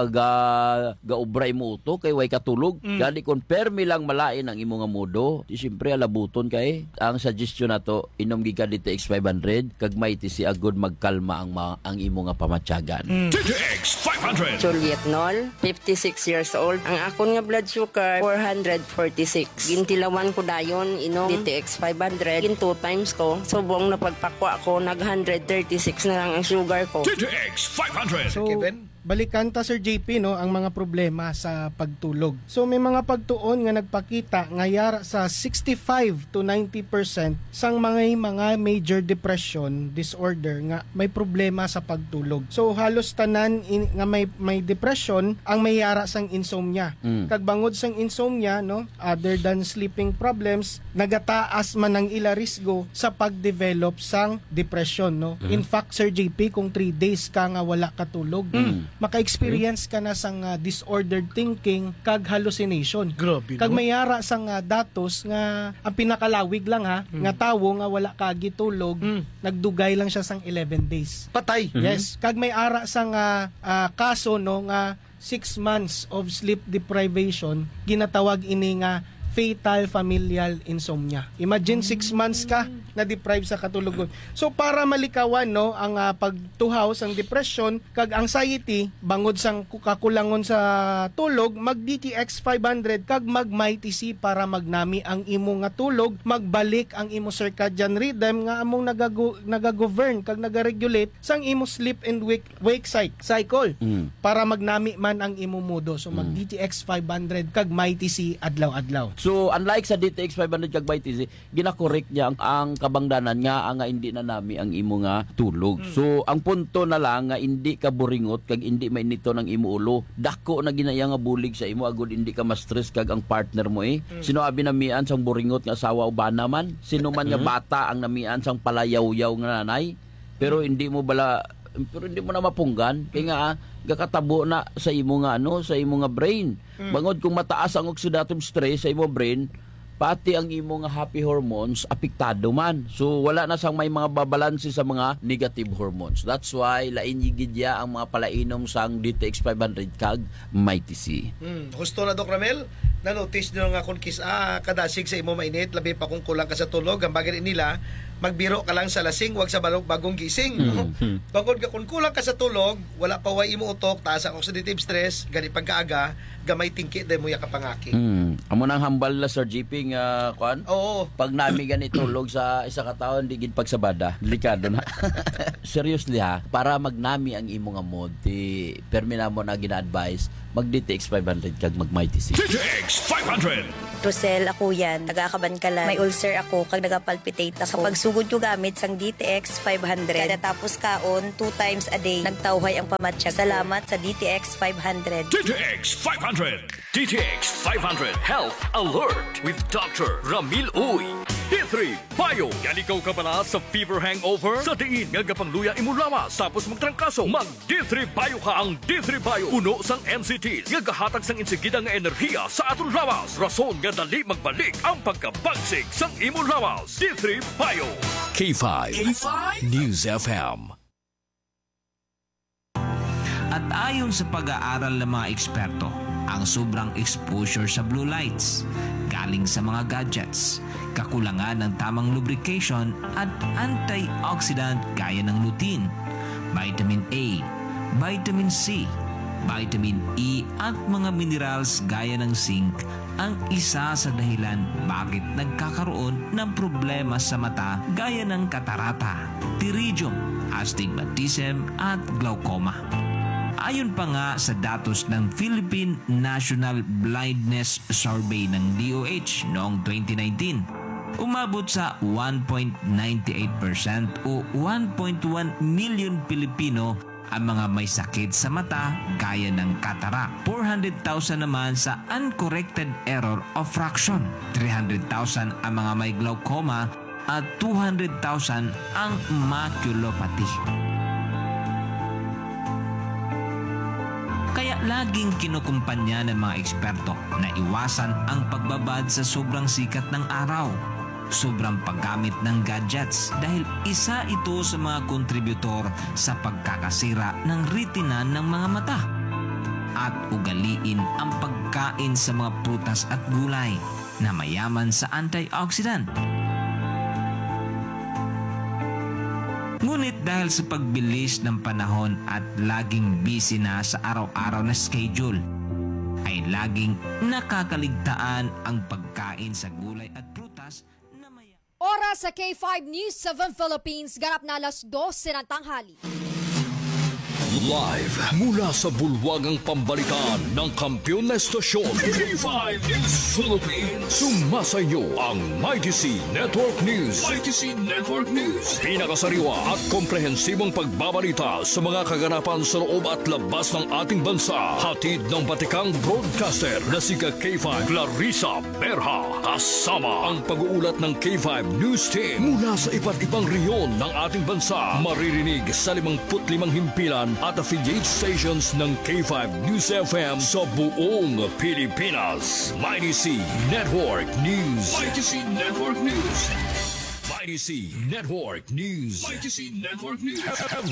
gaubray mo utok, kay way katulog. Gani kung permi lang malain ang imo nga modo, siyempre alabuton kay. Ang suggestion na to, inom giga DTX 500, kag may tisi agud magkalma ang imo nga pamatyagan.
DTX 500.
Juliet Nol, 56 years old. Ang akon nga blood sugar, 446. Gintilawan ko dayon, inom DTX 500. In 2 times ko, subong na pagpakwa ko, nag 136 na lang ang sugar ko.
DTX 500.
So, balikan ta Sir JP no ang mga problema sa pagtulog. So may mga pagtuon nga nagpakita nga yara sa 65 to 90% sang mga major depression disorder nga may problema sa pagtulog. So halos tanan nga may depression ang may yara sang insomnia. Kag bangod sang insomnia no, other than sleeping problems, nagataas man ang ila risgo sa pagdevelop sang depression no. In fact Sir JP, kung 3 days ka nga wala katulog, maka-experience ka na sang disordered thinking kag hallucination.
Grabe,
kag
no?
mayara sang datos nga ang pinakalawig lang nga tawo nga wala ka gitulog, nagdugay lang siya sang 11 days.
Patay.
Yes, kag may ara sang kaso no nga 6 months of sleep deprivation, ginatawag ini nga fatal familial insomnia. Imagine 6 months ka na deprive sa katulugon. So para malikawan no ang pagtuhaw sang depression kag anxiety bangod sang kakulangon sa tulog, mag DTX 500 kag mag MyTC para magnami ang imo nga tulog, magbalik ang imo circadian rhythm nga among nagagovern kag nagaregulate sang imo sleep and wake cycle para magnami man ang imo mudo. So mag DTX 500 kag MyTC adlaw-adlaw.
So, unlike sa DTX 500 kag MyTC, gina-correct niya ang kabangdanan nga hindi na nami ang imo nga tulog. So, ang punto na lang nga hindi ka buringot kag hindi mainito ng imo ulo. Dako na ginaya nga bulig sa imo agud hindi ka ma-stress kag ang partner mo Sino abi namian sang buringot nga asawa o bana man? Sino man nga bata ang namian sang palayaw-yaw nga nanay? Pero hindi mo na mapunggan kay nga gakatabo na sa imo nga sa imo nga brain. Bangod kung mataas ang oxidative stress sa imo brain, pati ang imo nga happy hormones apektado man. So wala na sang may mga babalanse sa mga negative hormones. That's why lain gidya ang mga palainom sang DTX 500 kag MyTC.
Gusto na Doc Ramel, na-notice nyo nga kung kadasig sa imo mainit, labi pa kung kulang ka sa tulog, ang bagay nila, magbiro ka lang sa lasing, wag sa bagong gising. Bangod ka kung kulang ka sa tulog, wala pa way imo utok, taas ang oxidative stress, gani pagkaaga, gamay tingki dahil mo ya kapangaki.
Amo nang hambal na Sir JP nga kuan?
Oo.
Pag nami gani tulog sa isa ka taon, di gid pagsabada. Delikado na. Seriously para magnami ang imo nga mood, permi na mo na gina-advise, mag DTX 500 kag mag MyTC.
DTX 500.
Rosel, ako yan. Nagakabankalan. May ulcer ako kag nagapalpitate ako. Kapag sugod ko gamit sang DTX 500. Kada tapos kaon, 2 times a day. Nagtawhay ang pamatya. Salamat sa DTX 500.
DTX 500. DTX 500 Health Alert with Dr. Ramil Uy. D3 Bio. Yan ikaw ka pala sa fever hangover? Sa tingin nga gapangluya imo lawas tapos magtrangkaso. Mag D3 Bio ka ang D3 Bio. Uno sang NCTs nga gahatag sang insigida nga enerhiya sa aton lawas. Rason nga dali magbalik ang pagkabagsik sang imo lawas. D3 Bio. K5 News FM.
At ayon sa pag-aaral ng mga eksperto, ang sobrang exposure sa blue lights galing sa mga gadgets, kakulangan ng tamang lubrication at antioxidant gaya ng lutein, vitamin A, vitamin C, vitamin E at mga minerals gaya ng zinc ang isa sa dahilan bakit nagkakaroon ng problema sa mata gaya ng katarata, pterygium, astigmatism at glaucoma. Ayon pa nga sa datos ng Philippine National Blindness Survey ng DOH noong 2019, umabot sa 1.98% o 1.1 million Pilipino ang mga may sakit sa mata gaya ng cataract. 400,000 naman sa uncorrected error of fraction. 300,000 ang mga may glaucoma at 200,000 ang maculopathy. Kaya laging kinukumpanya ng mga eksperto na iwasan ang pagbabad sa sobrang sikat ng araw, sobrang paggamit ng gadgets dahil isa ito sa mga kontributor sa pagkakasira ng retina ng mga mata. At ugaliin ang pagkain sa mga prutas at gulay na mayaman sa antioxidant. Ngunit dahil sa pagbilis ng panahon at laging busy na sa araw-araw na schedule, ay laging nakakaligtaan ang pagkain sa gulay at prutas.
Oras sa K5 News 7 Philippines, ganap na 12:00 ng tanghali.
Live mula sa bulwagang pambalitaan ng kampiyon na estasyon K5 News Philippines. Sumasayo ang Mighty C Network News. Mighty C Network News. Pinakasariwa at komprehensibong pagbabalita sa mga kaganapan sa loob at labas ng ating bansa. Hatid ng batikang broadcaster na si K5 Clarissa Berha. Kasama ang pag-uulat ng K5 News Team mula sa iba't ibang reyon ng ating bansa. Maririnig sa 55 himpilan at affiliate stations ng K5 News FM sa buong Pilipinas. Mighty C Network News. Mighty C Network News. Mighty C Network News. Mighty C Network News.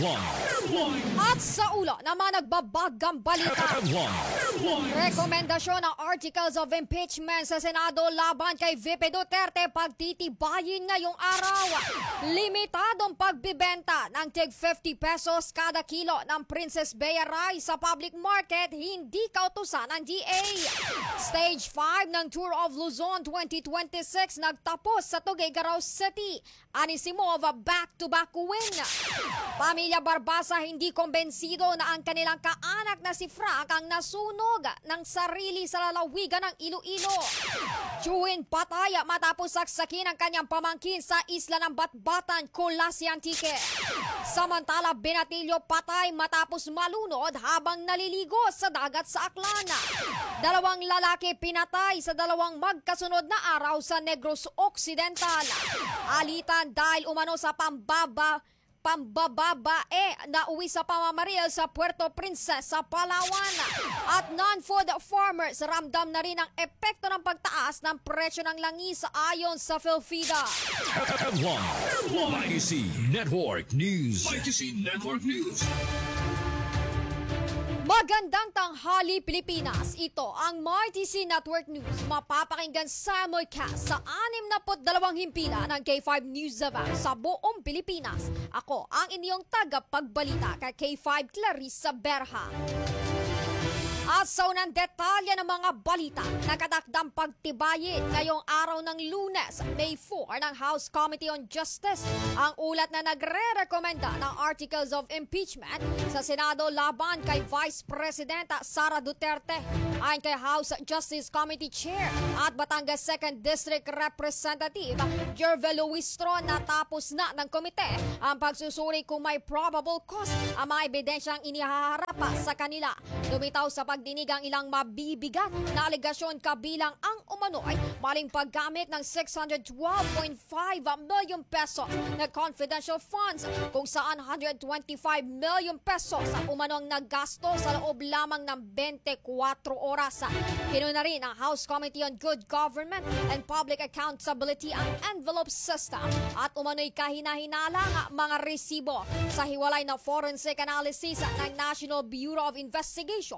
At sa ulo ng mga nagbabagang balita, rekomendasyon ng Articles of Impeachment sa Senado laban kay VP Duterte pagtitibayin ngayong araw. Limitadong pagbibenta ng tig 50 pesos kada kilo ng Princess Bea rice sa public market, hindi kautusan ng DA. Stage 5 ng Tour of Luzon 2026 nagtapos sa Tuguegarao City. Anisimov back-to-back win. Pamilya Barbasa hindi kombensido na ang kanilang kaanak na si Frank ang nasunog ng sarili sa lalawigan ng Iloilo. Chewin patay matapos saksakin ang kanyang pamangkin sa isla ng Batbatan, Colas Antique. Samantala, Binatilyo patay matapos malunod habang naliligo sa dagat sa Aklan. 2 lalaki pinatay sa 2 magkasunod na araw sa Negros Occidental. Alitan dahil umano sa pambababae na uwi sa pamamaril sa Puerto Princesa, Palawan. At non-food farmers ramdam na rin ang epekto ng pagtaas ng presyo ng langis ayon sa Philfida.
Mighty C Network News. Mighty C Network News.
Magandang tanghali, Pilipinas. Ito ang Mighty C Network News. Mapapakinggan simulcast sa 62 himpilan ng K5 News sa buong Pilipinas. Ako ang inyong tagapagbalita kay K5 Clarissa Berha. At sa unang detalye ng mga balita, nakatakdang pagtibayin ngayong araw ng Lunes, May 4 ng House Committee on Justice ang ulat na nagre-rekomenda ng Articles of Impeachment sa Senado laban kay Vice Presidenta Sara Duterte. Ayon kay House Justice Committee Chair at Batangas 2nd District Representative Jervel Luistro, natapos na ng komite ang pagsusuri kung may probable cause ang mga ebidensyang inihaharap sa kanila. Lumitaw sa pagdinig ang ilang mabibigat na alegasyon kabilang ang umano'y maling paggamit ng 612.5 million pesos na confidential funds kung saan 125 million pesos ang umanong naggasto sa loob lamang ng 24 oras. Kinuna rin ang House Committee on Good Government and Public Accountability ang envelope system at umano'y kahina-hinalang mga resibo sa hiwalay na forensic analysis ng National Bureau of Investigation.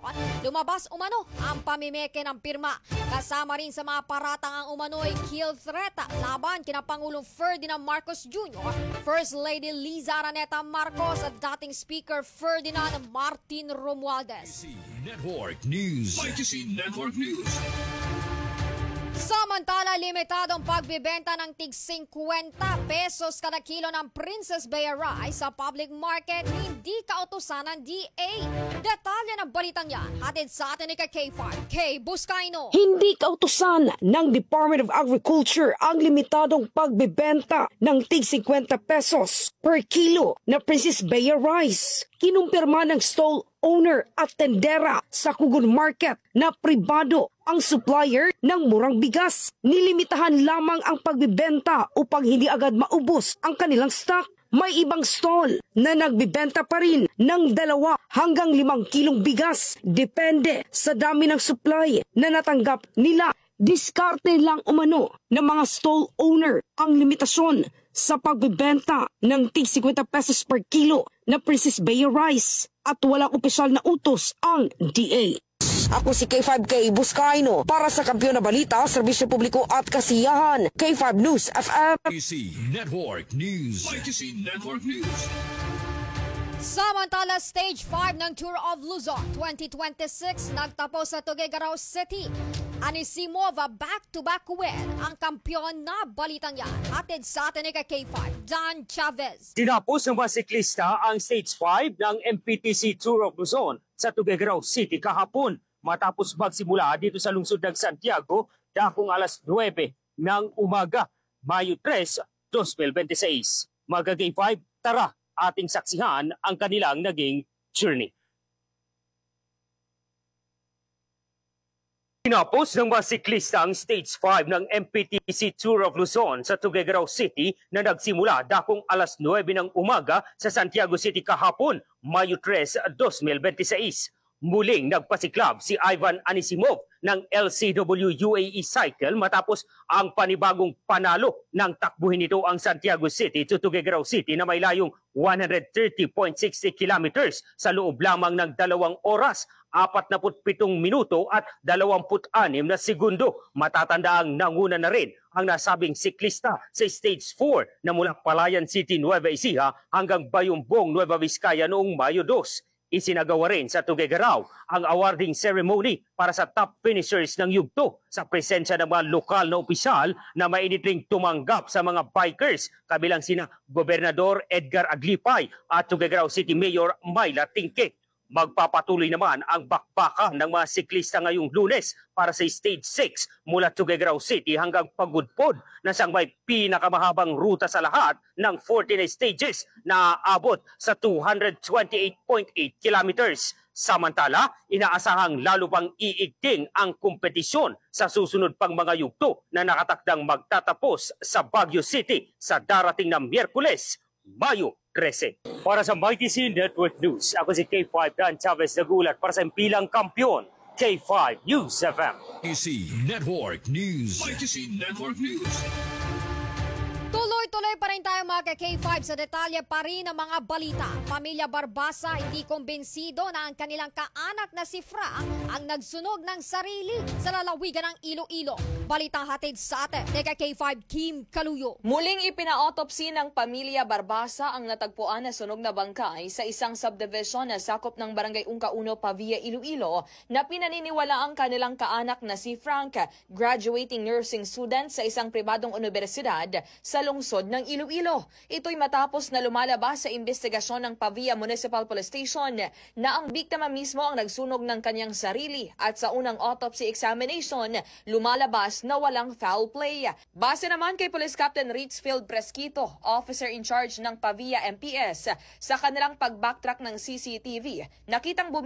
lumabas umano ang pamimeke ng pirma. Kasama rin sa mga paratang ang umano'y kill threat laban kina Pangulong Ferdinand Marcos Jr., First Lady Liza Araneta Marcos at dating Speaker Ferdinand Martin Romualdez.
Network News. Network News.
Samantala, limitadong pagbibenta ng tig 50 pesos kada kilo ng Princess Bea Rice sa public market hindi kautusan ng DA. Detalye ng balitang yan, hatid sa atin ni K5, K. Buscaino.
Hindi kautusan ng Department of Agriculture ang limitadong pagbibenta ng tig 50 pesos per kilo na Princess Bea Rice. Kinumpirma ng stall owner at tendera sa Kugon Market na pribado ang supplier ng murang bigas. Nilimitahan lamang ang pagbibenta upang hindi agad maubos ang kanilang stock. May ibang stall na nagbibenta pa rin ng 2 hanggang 5 kilong bigas. Depende sa dami ng supply na natanggap nila. Diskarte lang umano ng mga stall owner ang limitasyon sa pagbibenta ng tig 50 pesos per kilo na Princess Bea Rice at walang opisyal na utos ang DA. Ako si K5K Buscaino para sa Kampiyon na Balita, Serbisyo Publiko at Kasiyahan. K5 News FM.
Network News. Network News.
Samantala, Stage 5 ng Tour of Luzon 2026 nagtapos sa Tuguegarao City. Anisimova back-to-back win ang kampiyon na balitang yan. Hatid sa atin ni K5, Dan Chavez.
Tinapos ng mga siklista ang Stage 5 ng MPTC Tour of Luzon sa Tuguegarao City kahapon matapos magsimula dito sa lungsod ng Santiago dakong alas 9 ng umaga, Mayo 3, 2026. Mga K5, tara ating saksihan ang kanilang naging journey. Tinapos ng mga siklista ang Stage 5 ng MPTC Tour of Luzon sa Tuguegarao City na nagsimula dakong alas 9 ng umaga sa Santiago City kahapon, Mayo 3, 2026. Muling nagpasiklab si Ivan Anisimov ng LCW UAE Cycle matapos ang panibagong panalo ng takbuhin nito ang Santiago City to Tuguegarao City na may layong 130.60 kilometers sa loob lamang ng 2 oras, 47 minuto at 26 na segundo. Matatandaang nanguna na rin ang nasabing siklista sa Stage 4 na mula Palayan City, Nueva Ecija hanggang Bayumbong, Nueva Vizcaya noong Mayo 2. Isinagawa rin sa Tuguegarao ang awarding ceremony para sa top finishers ng yugto sa presensya ng mga lokal na opisyal na mainit ring tumanggap sa mga bikers, kabilang sina Gobernador Edgar Aglipay at Tuguegarao City Mayor Myla Tingke. Magpapatuloy naman ang bakbakan ng mga siklista ngayong Lunes para sa Stage 6 mula Tuguegarao City hanggang Pagudpod na siyang may pinakamahabang ruta sa lahat ng 49 stages na aabot sa 228.8 kilometers. Samantala, inaasahang lalo pang iigting ang kompetisyon sa susunod pang mga yugto na nakatakdang magtatapos sa Baguio City sa darating na Miyerkules, Mayo 13. Para sa Mighty C Network News, ako si K5 Dan Chavez nagulat para sa impilang kampiyon, K5 News FM.
Network News. Network News.
Tuloy-tuloy pa rin tayo mga K5 sa detalye pa rin ng mga balita. Pamilya Barbasa hindi kumbinsido na ang kanilang kaanak na si Frank ang nagsunog ng sarili sa lalawigan ng Iloilo. Balitang hatid sa atin ni K5 Kim Kaluyo.
Muling ipina-autopsy ng pamilya Barbasa ang natagpuan na sunog na bangkay sa isang subdivision na sakop ng Barangay Ungca 1, Pavia, Iloilo na pinaniniwala ang kanilang kaanak na si Frank, graduating nursing student sa isang pribadong universidad sa lungsod ng Iloilo. Ito'y matapos na lumalabas sa investigasyon ng Pavia Municipal Police Station na ang biktima mismo ang nagsunog ng kanyang sarili at sa unang autopsy examination, lumalabas na walang foul play. Base naman kay Police Captain Ritzfield Presquito, officer in charge ng Pavia MPS, sa kanilang pag-backtrack ng CCTV, nakitang